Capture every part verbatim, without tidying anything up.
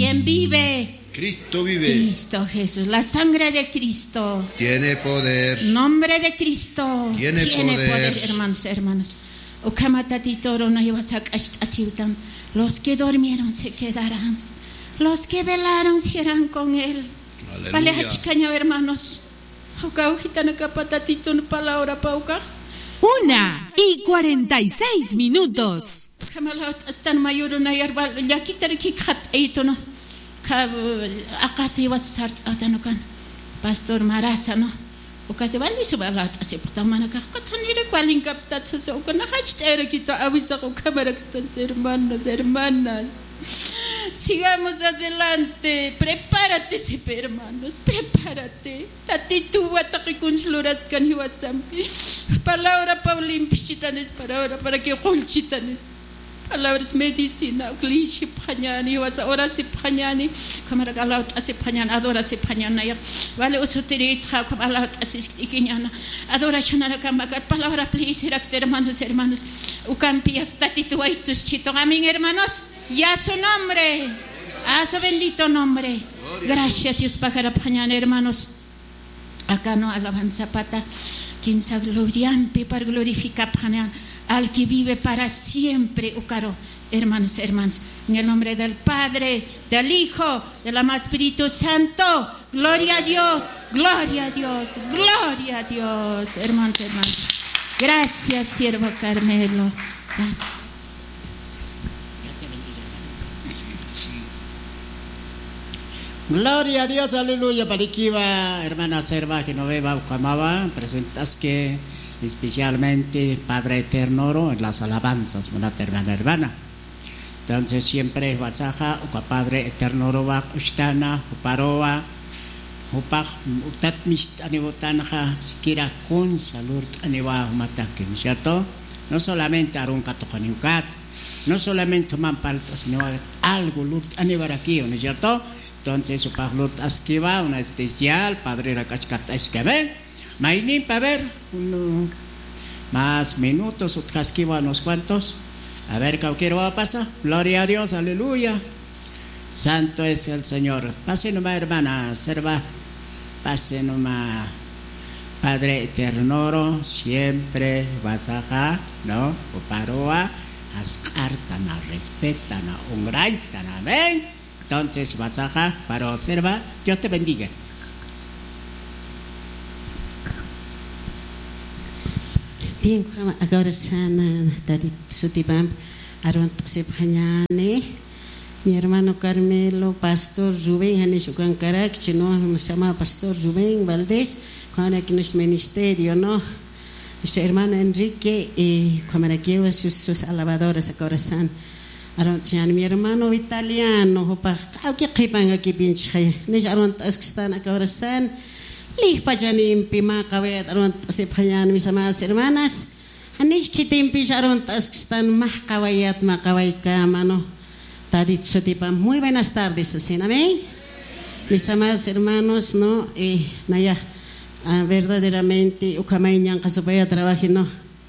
¿Quién vive? Cristo vive. Cristo Jesús. La sangre de Cristo tiene poder. Nombre de Cristo tiene, tiene poder. poder, hermanos, hermanos. Los que durmieron se quedarán. Los que velaron se irán con Él. Vale, hermanos. Una y cuarenta y seis minutos. Pastor Marasa, ¿no? O casi vale su balat, así por tamana que cotanire cualin captat se o que no hachtere quita avisa con cámara que hermanos, hermanas. Sigamos adelante, prepárate, hermanos, prepárate. Tatitu ataqui con floras can hiwasam. Palabra Paulín pichitanes para ahora para que conchitanes. Palabras medicina, cliché prañani, was ahora se prañani, como regalado hace prañan, adora se prañana ya. Vale, usutere tra como alao hace ikiñana. Adoración a la cama, palabra please, hermanos, hermanos. Ucampias tatituaitus chito, amén, hermanos. Ya su nombre, a su bendito nombre. Gracias, Dios, para prañana, hermanos. Acá no alabanza pata, quien se glorian, para glorificar prañana. Al que vive para siempre, Ucaro, hermanos, hermanos, en el nombre del Padre, del Hijo, del Amado Espíritu Santo, gloria a Dios, gloria a Dios, gloria a Dios, hermanos, hermanos. Gracias, siervo Carmelo, gracias. Gloria a Dios, aleluya, pariquiva, hermana Serva, que no beba, Ucamaba, presentas que especialmente Padre Eterno en las alabanzas, una hermana hermana. Entonces siempre wasaja o Padre Eterno roba ustana uparoa upaj utatmist anibotanja siquiera con salud aniwa matakin, ¿cierto? No solamente arun katokaniukat, no solamente man palta, sino algo lut anibarakio, ¿no es cierto? Entonces upaj lut askiva, una especial Padre Rakachkata esqueve. Maini, para ver, uno, más minutos, casquiva unos cuantos. A ver, ¿qué va a pasar? Gloria a Dios, aleluya. Santo es el Señor. Pase nomás, hermana, serva. Pase nomás. Padre Eterno, siempre vas a, ¿no? O paroa, ascartana, respetana, honraitana, amén. Entonces, vas a, para serva, Dios te bendiga. Bien, agora sana tadi sutibam aron sepanyane mi hermano Carmelo Pastor Rubén hanes ukan karak chino nos llama Pastor Rubén Valdés con aquí nuestro ministerio, ¿no? Nuestro hermano Enrique y como aquí sus sus alabadoras agora san aron chan mi hermano italiano hopa que qipan aquí pinche nes aron askstan agora san Lih pajanim pima kawet aron sephayan mis amadas hermanas. Anish kitim picharon taskstan mah kawayat makawaika mano. Tadit sotipa. Muy buenas tardes, así, amén. Mis amados hermanos, no, eh, naya, ah, verdaderamente ukamayan kasupaya trabaje, no.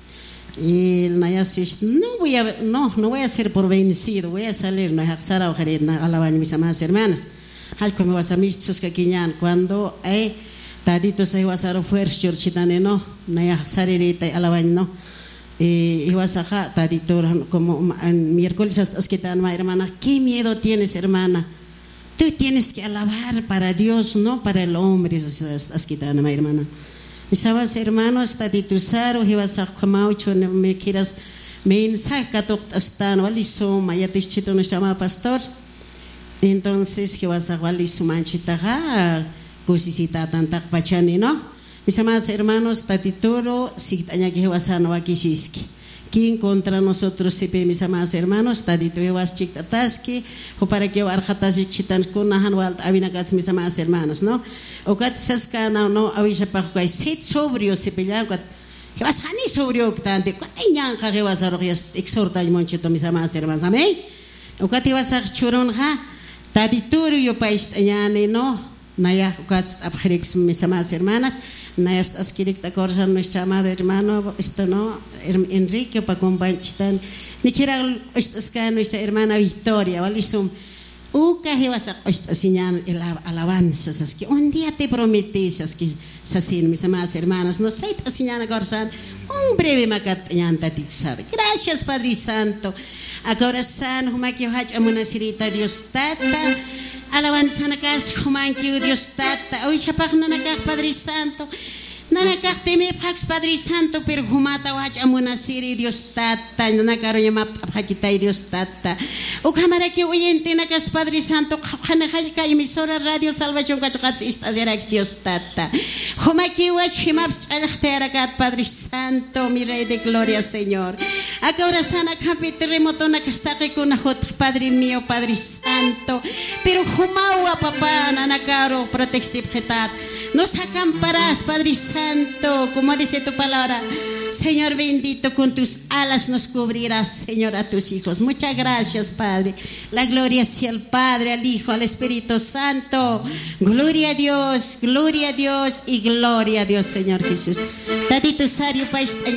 Y naya no voy a, no, no voy a ser por vencido, voy a salir, no haxara o jerena alaban mis amadas hermanas. Al como vas a mis suscaquiñan cuando eh Tadito sa iwasaro fuerza chorchitane no naya saririta alaban no eh iwasaja tadito como miércoles hasta que tan hermana, qué miedo tienes hermana, tú tienes que alabar para Dios, no para el hombre, hasta que tan hermana. Mis amados hermanos, tadito saro iwasaj kamaucho me quieras mensaje katok hasta no aliso mayatis chito nos llama pastor. Entonces iwasaj aliso manchitaga cosisita tantak pachani, ¿no? Mis amados hermanos, tatitoro si taña que wasano akishiski. Quien contra nosotros sepe mis amados hermanos, tatito was chiktataski o para que arjatashi chitan kunahan wal abinakas mis amados hermanos, ¿no? O kat saskana no avisha pajukai set sobrio sepellan kat que vas hani sobrio tante cuateñan ja que vas a rogias exhorta monchito mis amados hermanos, amén. O kat vas a churon ja tatitoro yo país tañane, no. Naya ukats abjerix mis amadas hermanas, naya estas kirikta corsan nuestra amada hermano, esto no, Enrique pa companchitan, ni quiera estas nuestra hermana Victoria, valisum, uka viaje vas a esta señal alabanzas, es que un día te prometiste que sasir mis amadas hermanas, no sé, esta señal Gorzán, un breve macatñanta sabe. Gracias Padre Santo. Ahora san, humaki hach amuna sirita Dios tata. Alabanza nakas humanki Dios tata. Hoy chapagna nakas Padre Santo. Nanakak teme pax Padre Santo, pero humata hach amuna siri Dios tata. Nanakaro llama pakita Dios tata. O cámara que oyente nakas Padre Santo. Hanakaka emisora Radio Salvación Cachocat Istazerak Dios tata. Humaki hach himaps chalachterakat Padre Santo, mi Rey de Gloria, Señor. Ahora sana terremoto na kastake con Padre mío, Padre Santo. Pero humawa papá nanakaro protexipjetat. Nos acamparás, Padre Santo, como dice tu palabra. Señor bendito, con tus alas nos cubrirás, Señor, a tus hijos. Muchas gracias, Padre. La gloria sea al Padre, al Hijo, al Espíritu Santo. Gloria a Dios, gloria a Dios y gloria a Dios, Señor Jesús. Tadito Sario, País.